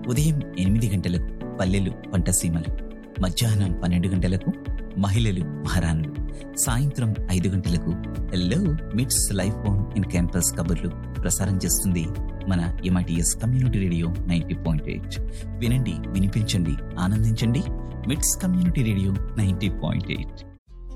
ఉదయం 8 గంటలకు పల్లెలు పంటసీమలు, మధ్యాహ్నం 12 గంటలకు మహిళలు మహారాణులు, సాయంత్రం 5 గంటలకు హలో మిట్స్ లైఫ్ ఆన్ ఇన్ క్యాంపస్ కబుర్లు ప్రసారం చేస్తుంది మన MITS కమ్యూనిటీ రేడియో 90.8. వినండి, వినిపించండి, ఆనందించండి. మిట్స్ కమ్యూనిటీ రేడియో 90.8.